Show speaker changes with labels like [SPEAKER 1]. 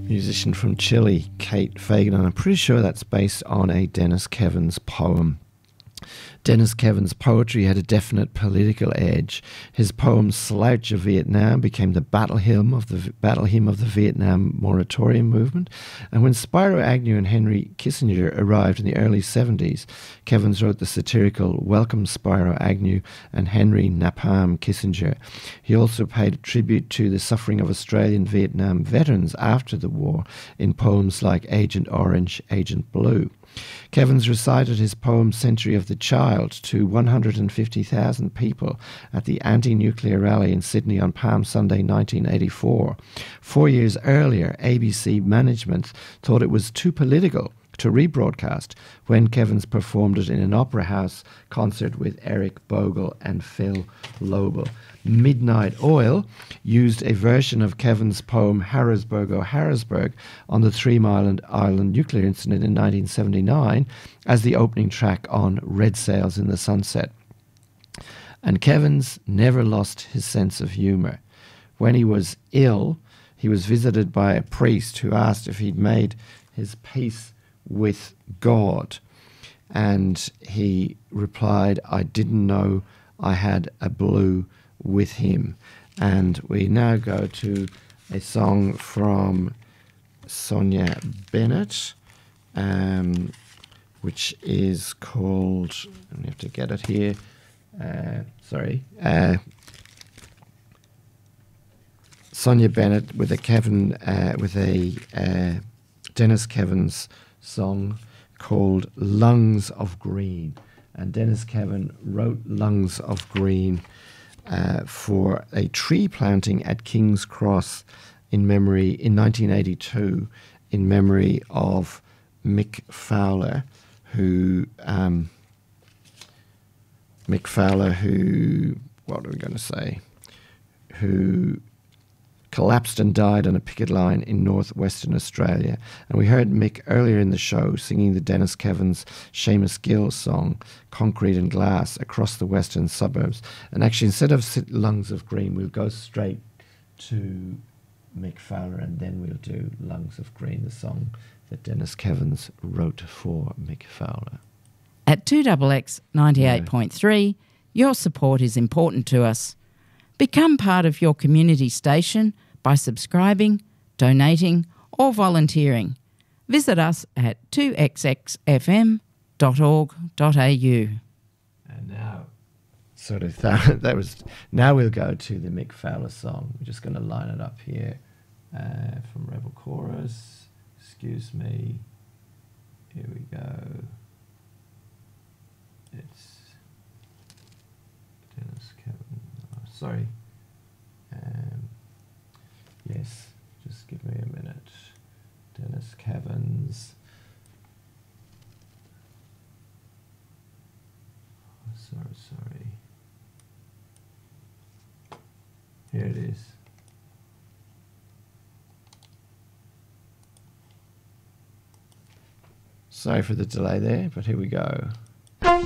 [SPEAKER 1] musician from Chile, Kate Fagan, and I'm pretty sure that's based on a Dennis Kevin's poem. Dennis Kevin's poetry had a definite political edge. His poem Slouch of Vietnam became the battle hymn of the Vietnam moratorium movement. And when Spyro Agnew and Henry Kissinger arrived in the early 70s, Kevins wrote the satirical Welcome Spyro Agnew and Henry Napalm Kissinger. He also paid a tribute to the suffering of Australian Vietnam veterans after the war in poems like Agent Orange, Agent Blue. Kevins recited his poem Century of the Child to 150,000 people at the anti-nuclear rally in Sydney on Palm Sunday 1984. 4 years earlier, ABC management thought it was too political to rebroadcast when Kevins performed it in an opera house concert with Eric Bogle and Phil Lobel. Midnight Oil used a version of Kevin's poem Harrisburg, oh Harrisburg on the Three Mile Island nuclear incident in 1979 as the opening track on Red Sails in the Sunset. And Kevins never lost his sense of humour. When he was ill, he was visited by a priest who asked if he'd made his peace with God. And he replied, I didn't know I had a blue with him. And we now go to a song from Sonia Bennett, which is called, I have to get it here, Sonia Bennett with a Dennis Kevin's song called Lungs of Green. And Dennis Kevin wrote Lungs of Green for a tree planting at King's Cross in 1982 in memory of Mick Fowler, who collapsed and died on a picket line in northwestern Australia. And we heard Mick earlier in the show singing the Dennis Kevin's Seamus Gill song, Concrete and Glass, across the western suburbs. And actually, instead of Lungs of Green, we'll go straight to Mick Fowler, and then we'll do Lungs of Green, the song that Dennis Kevins wrote for Mick Fowler.
[SPEAKER 2] At 2XX 98.3, your support is important to us. Become part of your community station by subscribing, donating or volunteering. Visit us at 2xxfm.org.au.
[SPEAKER 1] And now, now we'll go to the Mick Fowler song. We're just going to line it up here from Rebel Chorus. Excuse me. Here we go. It's Dennis Kevin. Sorry. Yes, just give me a minute. Dennis Kevins. Sorry. Here it is. Sorry for the delay there, but here we go.